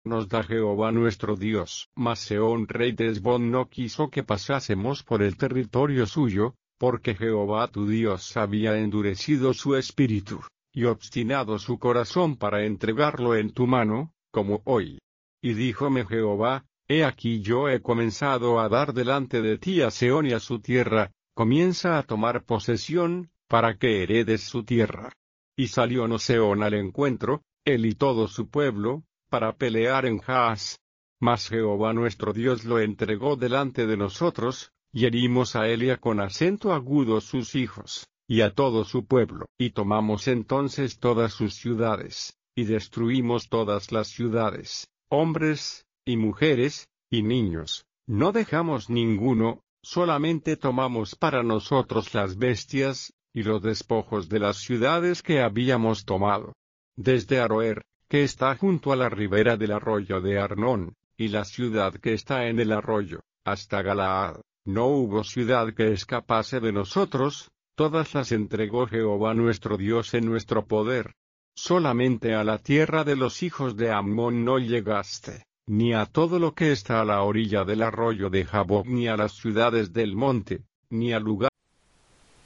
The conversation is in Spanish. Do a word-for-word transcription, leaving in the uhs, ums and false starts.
nos da Jehová nuestro Dios. Mas Sehón rey de Hesbón no quiso que pasásemos por el territorio suyo, porque Jehová tu Dios había endurecido su espíritu, y obstinado su corazón para entregarlo en tu mano, como hoy. Y díjome Jehová, he aquí yo he comenzado a dar delante de ti a Sehón y a su tierra, comienza a tomar posesión, para que heredes su tierra. Y salió Sehón al encuentro, él y todo su pueblo, para pelear en Jahaz. Mas Jehová nuestro Dios lo entregó delante de nosotros, y herimos a él y a con acento agudo sus hijos, y a todo su pueblo. Y tomamos entonces todas sus ciudades, y destruimos todas las ciudades, hombres, y mujeres, y niños, no dejamos ninguno, solamente tomamos para nosotros las bestias, y los despojos de las ciudades que habíamos tomado. Desde Aroer, que está junto a la ribera del arroyo de Arnón, y la ciudad que está en el arroyo, hasta Galaad, no hubo ciudad que escapase de nosotros, todas las entregó Jehová nuestro Dios en nuestro poder. Solamente a la tierra de los hijos de Ammón no llegaste, ni a todo lo que está a la orilla del arroyo de Jaboc, ni a las ciudades del monte, ni al lugar